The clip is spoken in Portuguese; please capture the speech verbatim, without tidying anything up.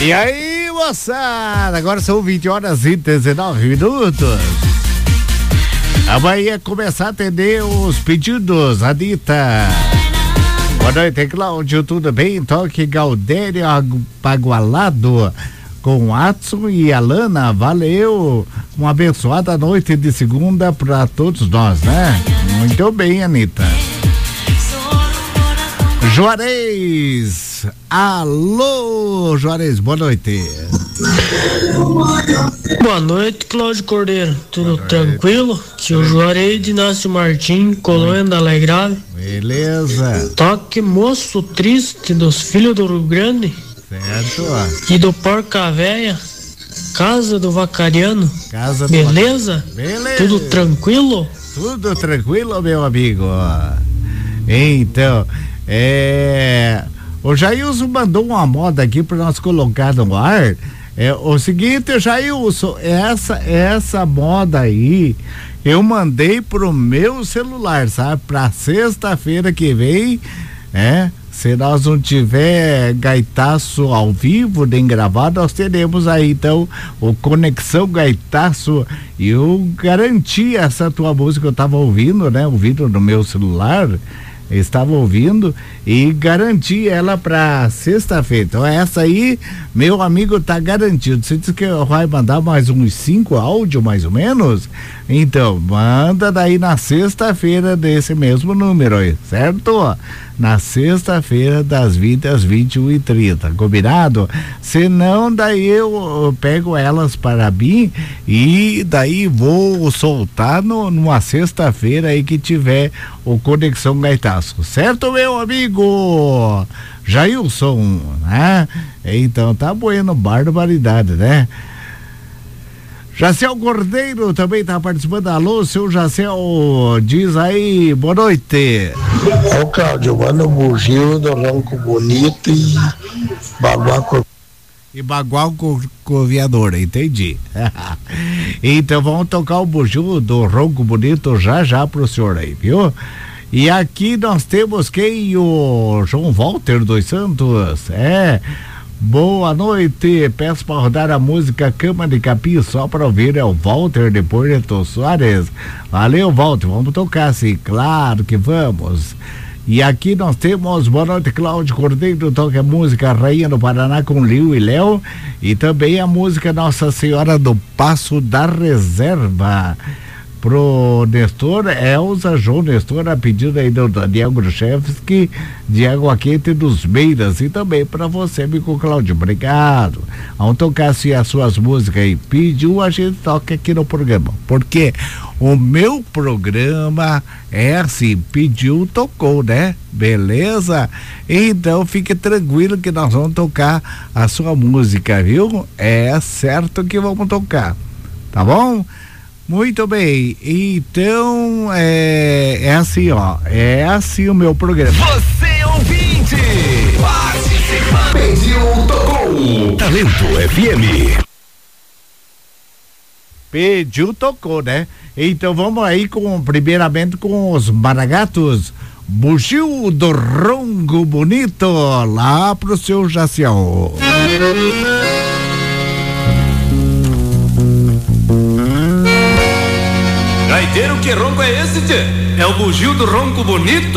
E aí, moçada, agora são vinte horas e dezenove minutos. Amanhã começar a atender os pedidos, Anitta. Boa noite, Cláudio, tudo bem? Toque Gaudério Pagualado com Adson e Alana, valeu. Uma abençoada noite de segunda para todos nós, né? Muito bem, Anitta. Juarez, alô, Juarez, boa noite. Boa noite, Cláudio Cordeiro, tudo tranquilo? Que o Juarez de Inácio Martim, Colônia da Alegrave. Beleza. Toque Moço Triste dos Filhos do Rio Grande. Certo. E do Porca Véia, Casa do Vacariano. Casa do Beleza? Beleza. Tudo tranquilo? Tudo tranquilo, meu amigo. Então, é... o Jailson mandou uma moda aqui para nós colocar no ar. É o seguinte, Jailson, essa, essa moda aí eu mandei pro meu celular, sabe? Pra sexta-feira que vem, é... Se nós não tiver gaitaço ao vivo, nem gravado, nós teremos aí, então, o Conexão Gaitaço. E eu garanti essa tua música que eu tava ouvindo, né? Ouvindo no meu celular, eu estava ouvindo e garanti ela pra sexta-feira. Então, essa aí, meu amigo, tá garantido. Você disse que vai mandar mais uns cinco áudios, mais ou menos? Então, manda daí na sexta-feira desse mesmo número aí, certo? Na sexta-feira, das vinte às vinte e uma e trinta, combinado? Se não, daí eu, eu pego elas para mim e daí vou soltar no, numa sexta-feira aí que tiver o Conexão Gaitaço, certo, meu amigo Jailson, né? Então tá bueno, barbaridade, né? Jacel Cordeiro também tá participando. Alô, seu Jacel, diz aí, boa noite. Ô, Cláudio, manda o bugio do Ronco Bonito e Bagual E Bagual Corcoviadora, entendi. Então vamos tocar o bugio do Ronco Bonito já já pro senhor aí, viu? E aqui nós temos quem? O João Walter dos Santos, é... Boa noite, peço para rodar a música Cama de Capim só para ouvir, é o Walter de Puerto Soares. Valeu, Walter, vamos tocar sim, claro que vamos. E aqui nós temos, boa noite, Cláudio Cordeiro, toca a música Rainha do Paraná com Liu e Léo e também a música Nossa Senhora do Passo da Reserva. Pro Nestor, Elza, João Nestor, a pedido aí do Daniel Gruchevski, de Água Quente dos Meiras, e também para você, amigo Cláudio, obrigado. Vamos tocar assim as suas músicas aí, pediu, a gente toca aqui no programa, porque o meu programa é assim, pediu, tocou, né? Beleza? Então fique tranquilo que nós vamos tocar a sua música, viu? É certo que vamos tocar, tá bom? Muito bem, então é, é assim, ó, é assim o meu programa. Você ouvinte, participando, pediu, tocou, Talento F M. Pediu, tocou, né? Então vamos aí com, primeiramente com os Maragatos, bugio do Ronco Bonito, lá pro seu Jaciel. Gaiteiro, que ronco é esse, tchê? É o bugio do Ronco Bonito?